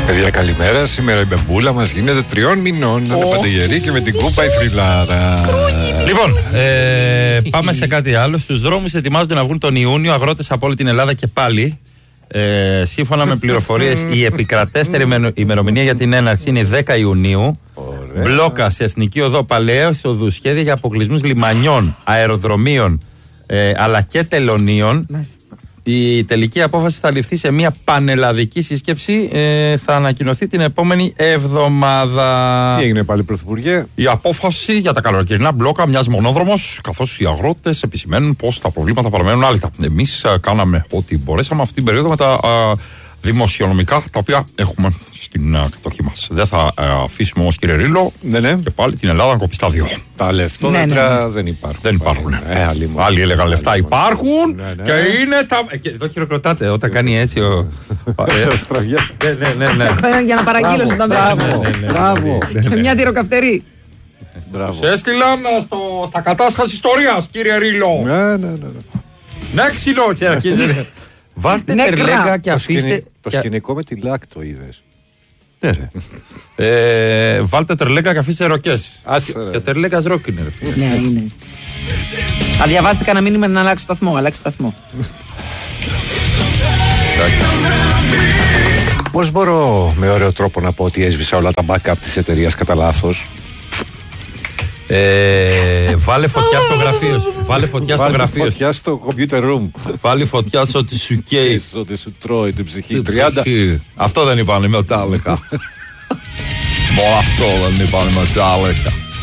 Παιδιά, καλημέρα. Σήμερα η μπεμπούλα μας γίνεται 3 μηνών. Είναι παντεγερή και με την κούπα η θρυλάρα. Λοιπόν, πάμε σε κάτι άλλο. Στους δρόμους ετοιμάζονται να βγουν τον Ιούνιο αγρότες από όλη την Ελλάδα και πάλι. Σύμφωνα με πληροφορίες, η επικρατέστερη ημερομηνία για την έναρξη είναι η 10 Ιουνίου. Μπλόκα σε Εθνική Οδό Παλαιαίας Οδού, σχέδια για αποκλεισμούς λιμανιών, αεροδρομίων αλλά και τελωνίων. Η τελική απόφαση θα ληφθεί σε μια πανελλαδική σύσκεψη. Θα ανακοινωθεί την επόμενη εβδομάδα. Τι έγινε πάλι, Πρωθυπουργέ? Η απόφαση για τα καλοκαιρινά μπλόκα μοιάζει μονόδρομος, καθώς οι αγρότες επισημαίνουν πως τα προβλήματα παραμένουν άλυτα. Εμείς κάναμε ό,τι μπορέσαμε αυτή την περίοδο με τα δημοσιονομικά τα οποία έχουμε στην κατοχή μας. Δεν θα αφήσουμε όμως, κύριε Ρήλο, και πάλι την Ελλάδα να κοπεί στα δύο. Τα λεφτόδεντρα δεν υπάρχουν. Δεν υπάρχουν. Άλλοι έλεγαν λεφτά υπάρχουν και είναι στα. Και εδώ χειροκροτάτε όταν κάνει έτσι ο. Ναι. Για να παραγγείλω στον ταμπέλο. Μπράβο. Και μια τυροκαυτερή. Σε έστειλαν στα κατάσχαση ιστορίας, κύριε Ρήλο. Ναι, ξυλό, αρχίζει. Βάλτε τερλέγκα και αφήστε. Το σκηνικό με τη Λάκτο είδες? Ναι, ρε. Βάλτε τερλέγκα και αφήστε ροκές. Και τερλέγκας ροκ είναι, ρε. Ναι, είναι. Θα διαβάσετε κανένα μήνυμα να αλλάξει σταθμό. Αλλάξει σταθμό. Πώς μπορώ με ωραίο τρόπο να πω ότι έσβησα όλα τα backup της εταιρείας κατά λάθος? Βάλε φωτιά στο γραφείο σου. Βάλε φωτιά στο γραφείο σου. Φωτιά στο computer room. Βάλε φωτιά στο ότι σου καίει. Ότι σου τρώει την ψυχή. 30. Αυτό δεν είπανε με τα έλεγα. Μόνο αυτό δεν είπανε με τα έλεγα.